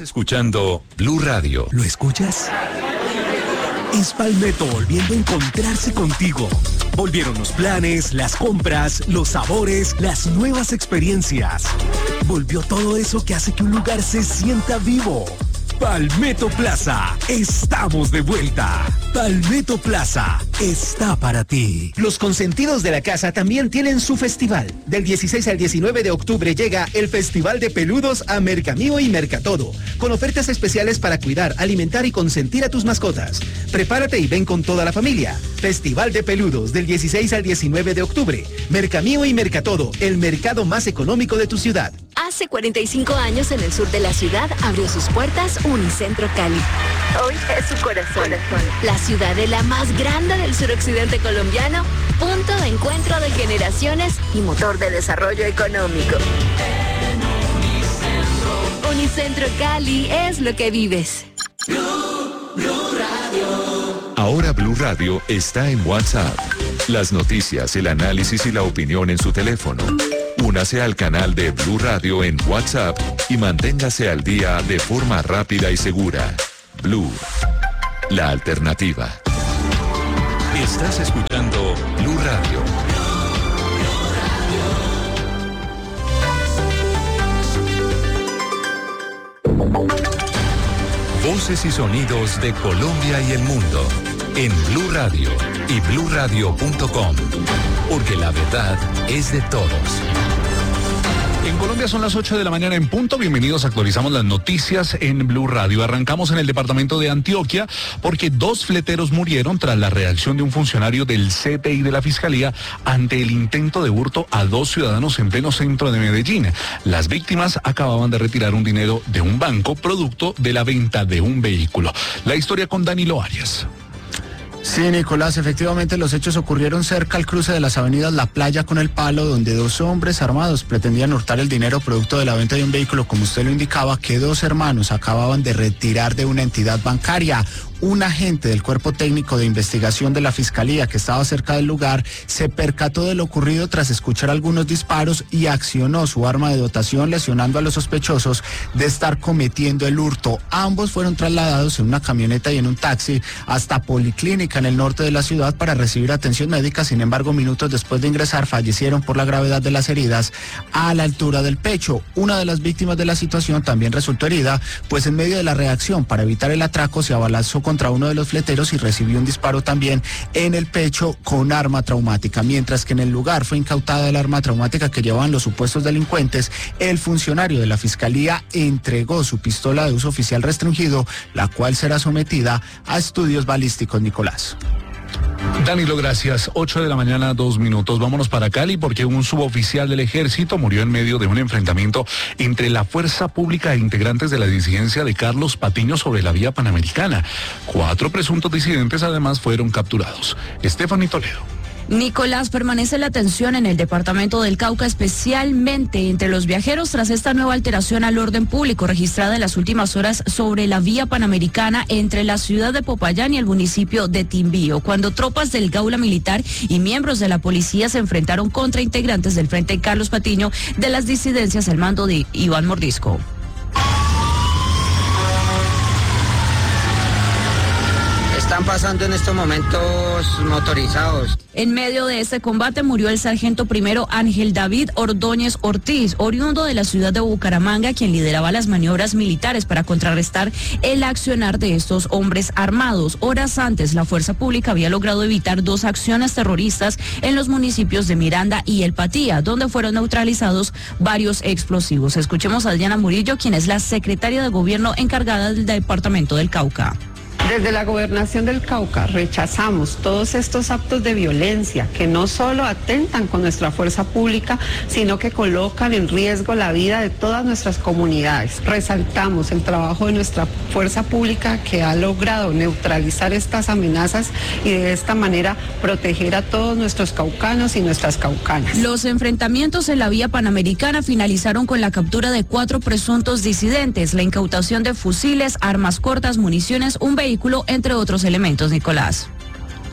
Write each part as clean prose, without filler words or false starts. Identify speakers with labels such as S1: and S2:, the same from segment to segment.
S1: escuchando Blue Radio.
S2: ¿Lo escuchas? Es Palmetto volviendo a encontrarse contigo. Volvieron los planes, las compras, los sabores, las nuevas experiencias. Volvió todo eso que hace que un lugar se sienta vivo. Palmetto Plaza, estamos de vuelta. Palmetto Plaza está para ti.
S3: Los consentidos de la casa también tienen su festival. Del 16 al 19 de octubre llega el Festival de Peludos a Mercamío y Mercatodo, con ofertas especiales para cuidar, alimentar y consentir a tus mascotas. Prepárate y ven con toda la familia. Festival de Peludos del 16 al 19 de octubre. Mercamío y Mercatodo, el mercado más económico de tu ciudad.
S4: Hace 45 años en el sur de la ciudad abrió sus puertas Unicentro Cali. Hoy es su corazón. La ciudadela más grande del suroccidente colombiano, punto de encuentro de generaciones y motor de desarrollo económico. Unicentro Cali es lo que vives.
S1: Blue Radio. Ahora Blue Radio está en WhatsApp. Las noticias, el análisis y la opinión en su teléfono. Únase al canal de Blue Radio en WhatsApp y manténgase al día de forma rápida y segura. Blue, la alternativa. Estás escuchando Blue Radio. Voces y sonidos de Colombia y el mundo en Blue Radio y bluradio.com, porque la verdad es de todos.
S5: En Colombia son las 8 de la mañana en punto. Bienvenidos, actualizamos las noticias en Blue Radio. Arrancamos en el departamento de Antioquia porque 2 fleteros murieron tras la reacción de un funcionario del CTI de la Fiscalía ante el intento de hurto a 2 ciudadanos en pleno centro de Medellín. Las víctimas acababan de retirar un dinero de un banco producto de la venta de un vehículo. La historia con Danilo Arias.
S6: Sí, Nicolás, efectivamente los hechos ocurrieron cerca al cruce de las avenidas La Playa con El Palo, donde 2 hombres armados pretendían hurtar el dinero producto de la venta de un vehículo, como usted lo indicaba, que 2 hermanos acababan de retirar de una entidad bancaria. Un agente del Cuerpo Técnico de Investigación de la Fiscalía que estaba cerca del lugar se percató de lo ocurrido tras escuchar algunos disparos y accionó su arma de dotación, lesionando a los sospechosos de estar cometiendo el hurto. Ambos fueron trasladados en una camioneta y en un taxi hasta Policlínica en el norte de la ciudad para recibir atención médica. Sin embargo, minutos después de ingresar fallecieron por la gravedad de las heridas a la altura del pecho. Una de las víctimas de la situación también resultó herida, pues en medio de la reacción para evitar el atraco se abalanzó contra uno de los fleteros y recibió un disparo también en el pecho con arma traumática. Mientras que en el lugar fue incautada el arma traumática que llevaban los supuestos delincuentes, el funcionario de la Fiscalía entregó su pistola de uso oficial restringido, la cual será sometida a estudios balísticos, Nicolás.
S5: Danilo, gracias. 8 de la mañana, 2 minutos. Vámonos para Cali porque un suboficial del ejército murió en medio de un enfrentamiento entre la fuerza pública e integrantes de la disidencia de Carlos Patiño sobre la vía panamericana. 4 presuntos disidentes además fueron capturados. Estefanía Toledo.
S7: Nicolás, permanece la tensión en el departamento del Cauca, especialmente entre los viajeros tras esta nueva alteración al orden público registrada en las últimas horas sobre la vía panamericana entre la ciudad de Popayán y el municipio de Timbío, cuando tropas del Gaula Militar y miembros de la policía se enfrentaron contra integrantes del Frente Carlos Patiño de las disidencias al mando de Iván Mordisco.
S8: Están pasando en estos momentos motorizados.
S7: En medio de este combate murió el sargento primero Ángel David Ordóñez Ortiz, oriundo de la ciudad de Bucaramanga, quien lideraba las maniobras militares para contrarrestar el accionar de estos hombres armados. Horas antes, la fuerza pública había logrado evitar 2 acciones terroristas en los municipios de Miranda y El Patía, donde fueron neutralizados varios explosivos. Escuchemos a Diana Murillo, quien es la secretaria de gobierno encargada del departamento del Cauca.
S9: Desde la Gobernación del Cauca rechazamos todos estos actos de violencia que no solo atentan con nuestra fuerza pública, sino que colocan en riesgo la vida de todas nuestras comunidades. Resaltamos el trabajo de nuestra fuerza pública que ha logrado neutralizar estas amenazas y de esta manera proteger a todos nuestros caucanos y nuestras caucanas.
S7: Los enfrentamientos en la vía panamericana finalizaron con la captura de 4 presuntos disidentes, la incautación de fusiles, armas cortas, municiones, un vehículo, entre otros elementos, Nicolás.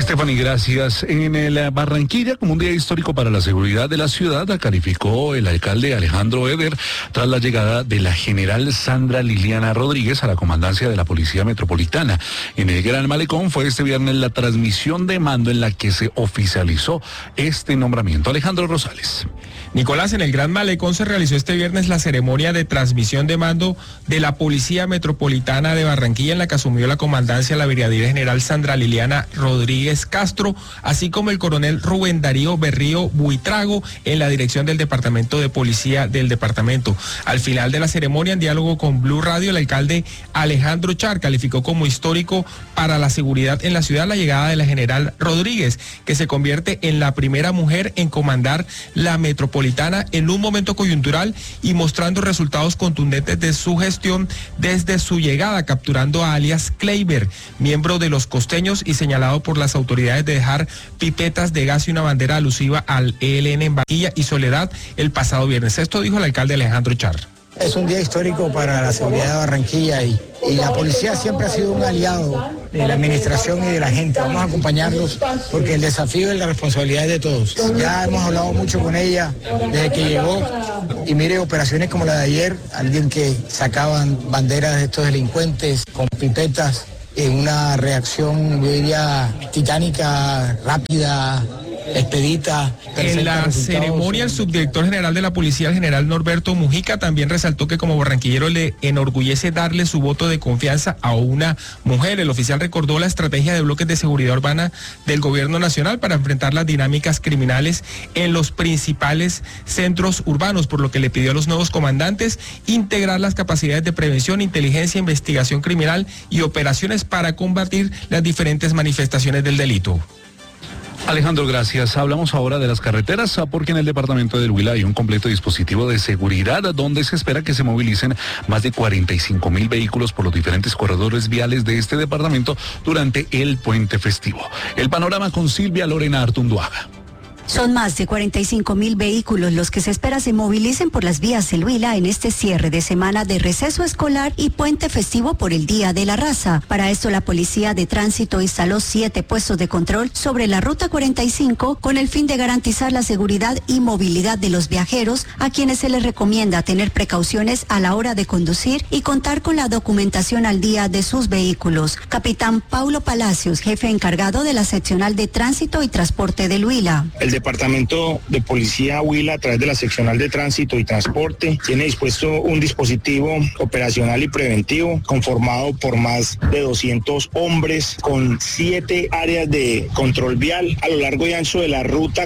S5: Stephanie, gracias. En el Barranquilla, como un día histórico para la seguridad de la ciudad, calificó el alcalde Alejandro Eder tras la llegada de la general Sandra Liliana Rodríguez a la comandancia de la Policía Metropolitana. En el Gran Malecón fue este viernes la transmisión de mando en la que se oficializó este nombramiento. Alejandro Rosales.
S10: Nicolás, en el Gran Malecón se realizó este viernes la ceremonia de transmisión de mando de la Policía Metropolitana de Barranquilla, en la que asumió la comandancia la brigadier general Sandra Liliana Rodríguez Castro, así como el coronel Rubén Darío Berrío Buitrago en la dirección del Departamento de Policía del departamento. Al final de la ceremonia, en diálogo con Blue Radio, el alcalde Alejandro Char calificó como histórico para la seguridad en la ciudad la llegada de la general Rodríguez, que se convierte en la primera mujer en comandar la metropolitana en un momento coyuntural y mostrando resultados contundentes de su gestión desde su llegada, capturando a alias Kleiber, miembro de los costeños y señalado por las autoridades de dejar pipetas de gas y una bandera alusiva al ELN en Barranquilla y Soledad el pasado viernes. Esto dijo el alcalde Alejandro Char.
S11: Es un día histórico para la seguridad de Barranquilla y la policía siempre ha sido un aliado de la administración y de la gente. Vamos a acompañarlos porque el desafío y la responsabilidad es de todos. Ya hemos hablado mucho con ella desde que llegó y mire operaciones como la de ayer, alguien que sacaban banderas de estos delincuentes con pipetas en una reacción, yo diría, titánica, rápida, expedita.
S10: En la ceremonia, el subdirector general de la policía, el general Norberto Mujica, también resaltó que como barranquillero le enorgullece darle su voto de confianza a una mujer. El oficial recordó la estrategia de bloques de seguridad urbana del gobierno nacional para enfrentar las dinámicas criminales en los principales centros urbanos, por lo que le pidió a los nuevos comandantes integrar las capacidades de prevención, inteligencia, investigación criminal y operaciones para combatir las diferentes manifestaciones del delito.
S5: Alejandro, gracias. Hablamos ahora de las carreteras, porque en el departamento del Huila hay un completo dispositivo de seguridad donde se espera que se movilicen más de 45.000 vehículos por los diferentes corredores viales de este departamento durante el puente festivo. El panorama con Silvia Lorena Artunduaga.
S12: Son más de 45.000 vehículos los que se espera se movilicen por las vías del Huila en este cierre de semana de receso escolar y puente festivo por el Día de la Raza. Para esto, la Policía de Tránsito instaló 7 puestos de control sobre la Ruta 45 con el fin de garantizar la seguridad y movilidad de los viajeros, a quienes se les recomienda tener precauciones a la hora de conducir y contar con la documentación al día de sus vehículos. Capitán Paulo Palacios, jefe encargado de la seccional de Tránsito y Transporte del Huila.
S13: El Departamento de Policía Huila, a través de la seccional de Tránsito y Transporte, tiene dispuesto un dispositivo operacional y preventivo conformado por más de 200 hombres con 7 áreas de control vial a lo largo y ancho de la Ruta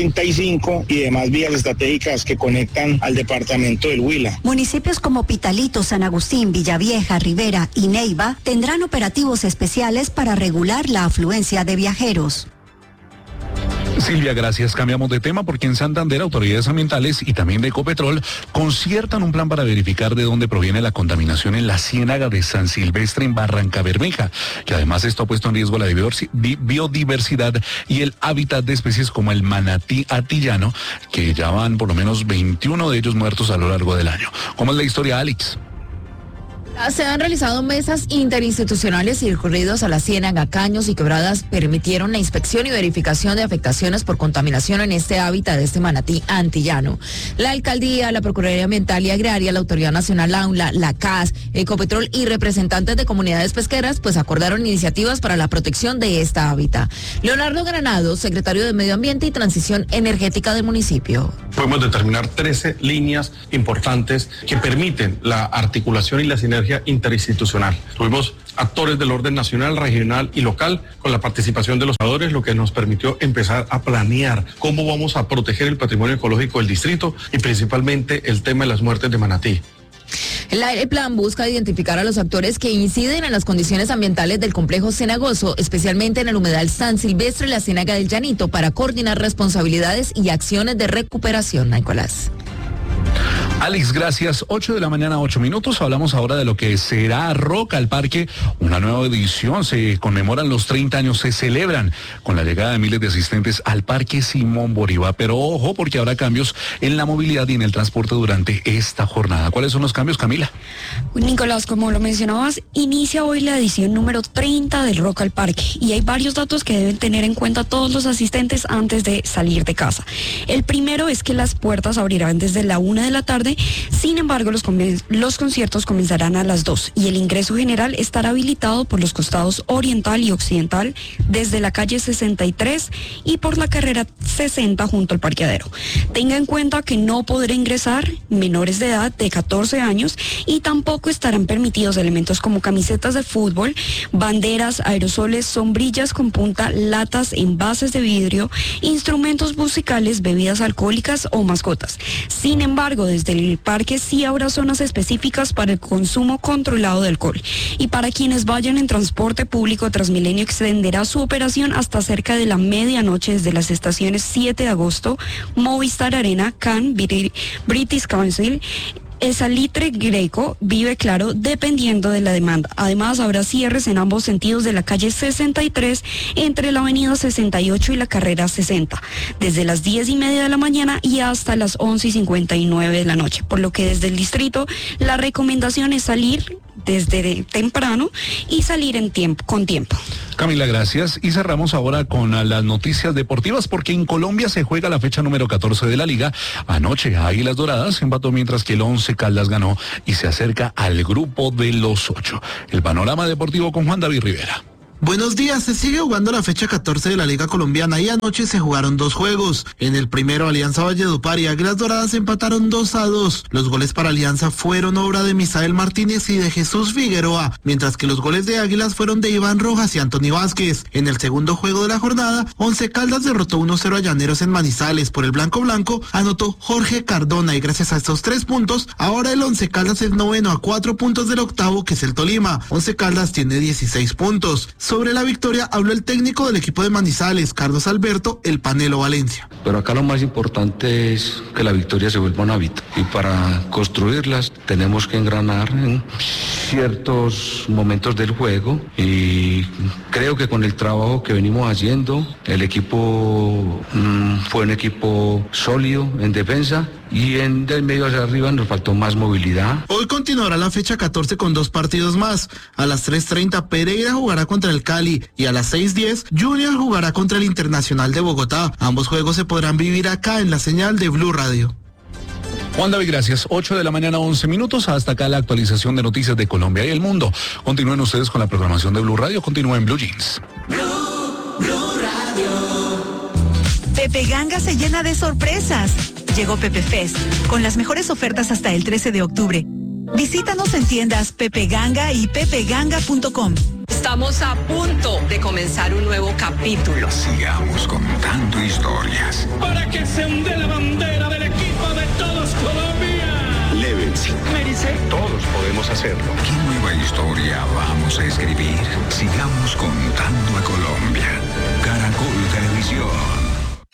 S13: 45 y demás vías estratégicas que conectan al departamento del Huila.
S12: Municipios como Pitalito, San Agustín, Villavieja, Rivera y Neiva tendrán operativos especiales para regular la afluencia de viajeros.
S5: Silvia, gracias. Cambiamos de tema porque en Santander autoridades ambientales y también de Ecopetrol conciertan un plan para verificar de dónde proviene la contaminación en la ciénaga de San Silvestre en Barrancabermeja, que además esto ha puesto en riesgo la biodiversidad y el hábitat de especies como el manatí atillano, que ya van por lo menos 21 de ellos muertos a lo largo del año. ¿Cómo es la historia, Alex?
S14: Se han realizado mesas interinstitucionales y recorridos a la ciénaga, caños y quebradas permitieron la inspección y verificación de afectaciones por contaminación en este hábitat de este manatí antillano. La alcaldía, la Procuraduría Ambiental y Agraria, la Autoridad Nacional Aula, la CAS, Ecopetrol y representantes de comunidades pesqueras pues acordaron iniciativas para la protección de esta hábitat. Leonardo Granados, secretario de Medio Ambiente y Transición Energética del municipio.
S15: Podemos determinar 13 líneas importantes que permiten la articulación y la sinergia interinstitucional. Tuvimos actores del orden nacional, regional y local con la participación de los senadores, lo que nos permitió empezar a planear cómo vamos a proteger el patrimonio ecológico del distrito y principalmente el tema de las muertes de manatí.
S14: El plan busca identificar a los actores que inciden en las condiciones ambientales del complejo cenagoso, especialmente en el humedal San Silvestre y la ciénaga del Llanito, para coordinar responsabilidades y acciones de recuperación. Nicolás.
S5: Alex, gracias. 8 de la mañana, 8 minutos. Hablamos ahora de lo que será Rock al Parque. Una nueva edición. Se conmemoran los 30 años, se celebran con la llegada de miles de asistentes al Parque Simón Bolívar. Pero ojo, porque habrá cambios en la movilidad y en el transporte durante esta jornada. ¿Cuáles son los cambios, Camila?
S16: Nicolás, como lo mencionabas, inicia hoy la edición número 30 del Rock al Parque. Y hay varios datos que deben tener en cuenta todos los asistentes antes de salir de casa. El primero es que las puertas abrirán desde la 1 de la tarde. Sin embargo, los conciertos comenzarán a las 2 y el ingreso general estará habilitado por los costados oriental y occidental desde la calle 63 y por la carrera 60 junto al parqueadero. Tenga en cuenta que no podrá ingresar menores de edad de 14 años y tampoco estarán permitidos elementos como camisetas de fútbol, banderas, aerosoles, sombrillas con punta, latas, envases de vidrio, instrumentos musicales, bebidas alcohólicas o mascotas. Sin embargo, desde el parque sí habrá zonas específicas para el consumo controlado de alcohol. Y para quienes vayan en transporte público, Transmilenio extenderá su operación hasta cerca de la medianoche desde las estaciones 7 de agosto, Movistar Arena, Can, British Council, el Salitre Greco, Vive Claro, dependiendo de la demanda. Además, habrá cierres en ambos sentidos de la calle 63 entre la avenida 68 y la carrera 60, desde las 10:30 de la mañana y hasta las 11:59 de la noche. Por lo que desde el distrito, la recomendación es salir desde temprano y salir con tiempo.
S5: Camila, gracias. Y cerramos ahora con las noticias deportivas porque en Colombia se juega la fecha número 14 de la liga. Anoche Águilas Doradas empató mientras que el 11 Caldas ganó y se acerca al grupo de los 8. El panorama deportivo con Juan David Rivera.
S17: Buenos días, se sigue jugando la fecha 14 de la Liga Colombiana y anoche se jugaron 2 juegos. En el primero, Alianza Valledupar y Águilas Doradas empataron 2-2. Los goles para Alianza fueron obra de Misael Martínez y de Jesús Figueroa, mientras que los goles de Águilas fueron de Iván Rojas y Anthony Vázquez. En el segundo juego de la jornada, 11 Caldas derrotó 1-0 a Llaneros en Manizales. Por el blanco anotó Jorge Cardona y gracias a estos 3 puntos, ahora el 11 Caldas es noveno a 4 puntos del octavo, que es el Tolima. 11 Caldas tiene 16 puntos. Sobre la victoria habló el técnico del equipo de Manizales, Carlos Alberto, el Panelo Valencia.
S18: Pero acá lo más importante es que la victoria se vuelva un hábito y para construirlas tenemos que engranar en ciertos momentos del juego y creo que con el trabajo que venimos haciendo, el equipo fue un equipo sólido en defensa y en del medio hacia arriba nos faltó más movilidad.
S17: Hoy continuará la fecha 14 con 2 partidos más. A las 3:30 Pereira jugará contra el Cali y a las 6:10 Junior jugará contra el Internacional de Bogotá. Ambos juegos se podrán vivir acá en la señal de Blue Radio.
S5: Juan David, gracias. 8 de la mañana, 11 minutos. Hasta acá la actualización de noticias de Colombia y el mundo. Continúen ustedes con la programación de Blue Radio. Continúen en Blue Jeans.
S19: Blue Radio. Pepe Ganga se llena de sorpresas. Llegó Pepe Fest, con las mejores ofertas hasta el 13 de octubre. Visítanos en tiendas Pepe Ganga y pepeganga.com.
S20: Estamos a punto de comenzar un nuevo capítulo.
S21: Sigamos contando historias.
S22: Para que se hunde la bandera del equipo de todos Colombia.
S21: Levels.
S15: Todos podemos hacerlo.
S21: ¿Qué nueva historia vamos a escribir? Sigamos contando a Colombia.